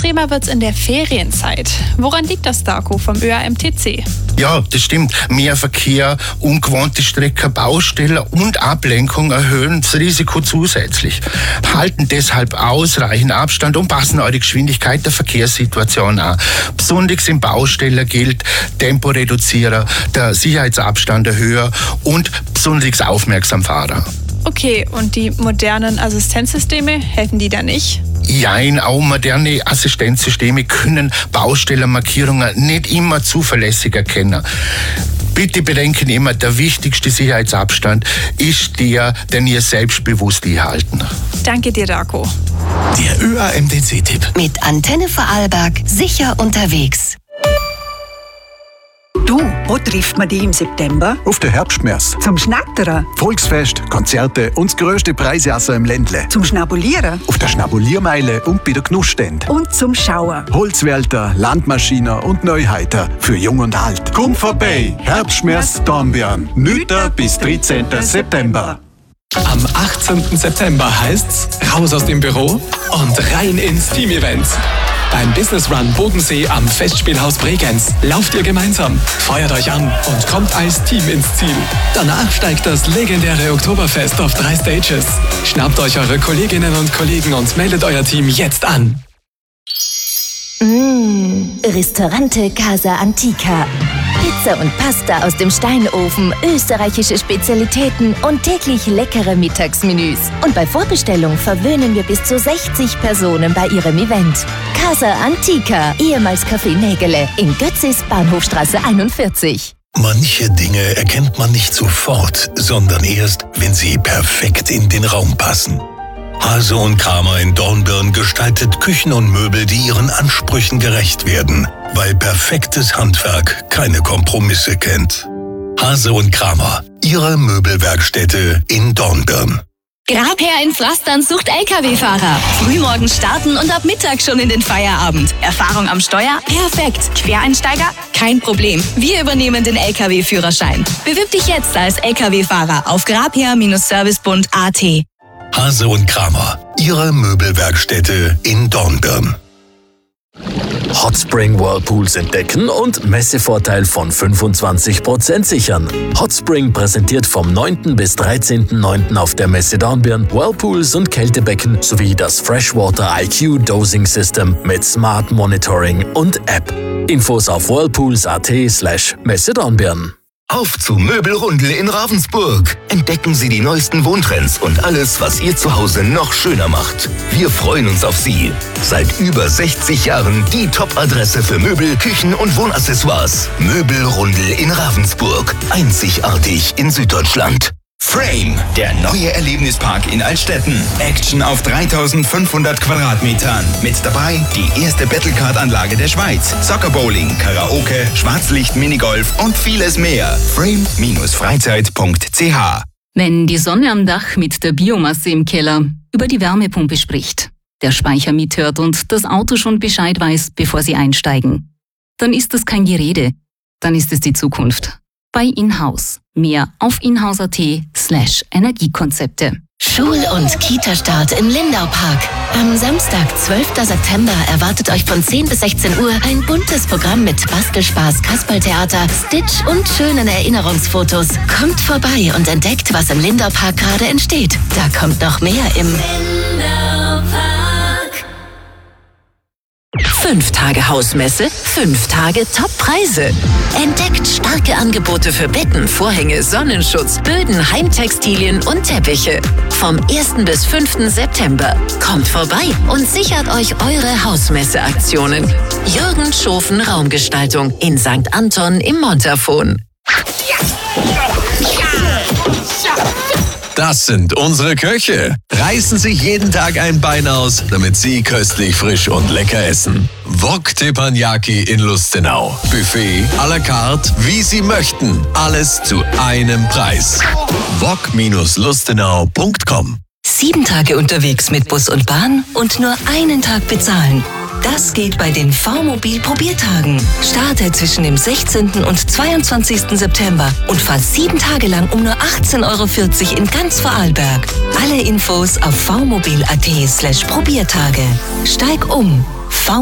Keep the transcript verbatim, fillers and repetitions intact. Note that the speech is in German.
extremer wird's in der Ferienzeit. Woran liegt das, Darko vom Ö A M T C? Ja, das stimmt. Mehr Verkehr, ungewohnte Strecken, Baustellen und Ablenkung erhöhen das Risiko zusätzlich. Halten deshalb ausreichend Abstand und passen eure Geschwindigkeit der Verkehrssituation an. Besonders in Baustellen gilt Tempo reduzieren, der Sicherheitsabstand erhöhen und besonders aufmerksam fahren. Okay, und die modernen Assistenzsysteme, helfen die da nicht? Jein, auch moderne Assistenzsysteme können Baustellenmarkierungen nicht immer zuverlässig erkennen. Bitte bedenken immer, der wichtigste Sicherheitsabstand ist der, den ihr selbstbewusst einhalten. Danke dir, Darko. Der Ö A M T C-Tipp. Mit Antenne Vorarlberg sicher unterwegs. Du, wo trifft man dich im September? Auf der Herbstmesse. Zum Schnattern? Volksfest, Konzerte und das grösste Preisjasse im Ländle. Zum Schnabulieren? Auf der Schnabuliermeile und bei der Genussstände. Und zum Schauen? Holzwälder, Landmaschinen und Neuheiter für Jung und Alt. Komm vorbei! Herbstmesse Dornbirn. neunten bis dreizehnten September. Am achtzehnten September heißt's raus aus dem Büro und rein ins Team-Event. Beim Business Run Bodensee am Festspielhaus Bregenz lauft ihr gemeinsam, feuert euch an und kommt als Team ins Ziel. Danach steigt das legendäre Oktoberfest auf drei Stages. Schnappt euch eure Kolleginnen und Kollegen und meldet euer Team jetzt an. Mmh, Ristorante Casa Antica. Pizza und Pasta aus dem Steinofen, österreichische Spezialitäten und täglich leckere Mittagsmenüs. Und bei Vorbestellung verwöhnen wir bis zu sechzig Personen bei ihrem Event. Casa Antica, ehemals Café Nägele, in Götzis, Bahnhofstraße einundvierzig. Manche Dinge erkennt man nicht sofort, sondern erst, wenn sie perfekt in den Raum passen. Hase und Kramer in Dornbirn gestaltet Küchen und Möbel, die ihren Ansprüchen gerecht werden, weil perfektes Handwerk keine Kompromisse kennt. Hase und Kramer, ihre Möbelwerkstätte in Dornbirn. Grabherr in Pflastern sucht L K W-Fahrer. Frühmorgens starten und ab Mittag schon in den Feierabend. Erfahrung am Steuer? Perfekt. Quereinsteiger? Kein Problem. Wir übernehmen den L K W-Führerschein. Bewirb dich jetzt als L K W-Fahrer auf grabherr Service Punkt a t. Hase und Kramer, ihre Möbelwerkstätte in Dornbirn. Hotspring Whirlpools entdecken und Messevorteil von fünfundzwanzig Prozent sichern. Hotspring präsentiert vom neunten bis dreizehnten neunten auf der Messe Dornbirn Whirlpools und Kältebecken sowie das Freshwater I Q Dosing System mit Smart Monitoring und App. Infos auf whirlpools Punkt a t slash Messe Dornbirn. Auf zu Möbelrundel in Ravensburg. Entdecken Sie die neuesten Wohntrends und alles, was Ihr Zuhause noch schöner macht. Wir freuen uns auf Sie. Seit über sechzig Jahren die Top-Adresse für Möbel, Küchen und Wohnaccessoires. Möbelrundel in Ravensburg. Einzigartig in Süddeutschland. Frame, der neue Erlebnispark in Altstetten. Action auf dreitausendfünfhundert Quadratmetern. Mit dabei die erste Battlecard-Anlage der Schweiz. Soccer-Bowling, Karaoke, Schwarzlicht, Minigolf und vieles mehr. frame Freizeit Punkt c h. Wenn die Sonne am Dach mit der Biomasse im Keller über die Wärmepumpe spricht, der Speicher mithört und das Auto schon Bescheid weiß, bevor Sie einsteigen, dann ist das kein Gerede, dann ist es die Zukunft. Bei Inhouse. Mehr auf inhouse Punkt a t slash Energiekonzepte. Schul- und Kita-Start im Lindau-Park. Am Samstag, zwölften September, erwartet euch von zehn bis sechzehn Uhr ein buntes Programm mit Bastelspaß, Kasperltheater, Stitch und schönen Erinnerungsfotos. Kommt vorbei und entdeckt, was im Lindau-Park gerade entsteht. Da kommt noch mehr im Lindau-Park. Fünf Tage Hausmesse, fünf Tage Top-Preise. Entdeckt starke Angebote für Betten, Vorhänge, Sonnenschutz, Böden, Heimtextilien und Teppiche. Vom ersten bis fünften September. Kommt vorbei und sichert euch eure Hausmesse-Aktionen. Jürgen Schofen Raumgestaltung in Sankt Anton im Montafon. Das sind unsere Köche. Reißen sich jeden Tag ein Bein aus, damit Sie köstlich, frisch und lecker essen. Wok Teppanyaki in Lustenau. Buffet à la carte, wie Sie möchten. Alles zu einem Preis. wok Lustenau Punkt com. Sieben Tage unterwegs mit Bus und Bahn und nur einen Tag bezahlen. Das geht bei den V-Mobil-Probiertagen. Starte zwischen dem sechzehnten und zweiundzwanzigsten September und fahr sieben Tage lang um nur achtzehn Euro vierzig in ganz Vorarlberg. Alle Infos auf v mobil Punkt a t slash Probiertage. Steig um. V